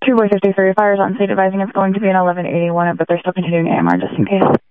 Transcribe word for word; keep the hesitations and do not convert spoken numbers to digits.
Two Boy fifty-three, fires on state advising it's going to be an eleven eighty-one, but they're still continuing A M R just in case.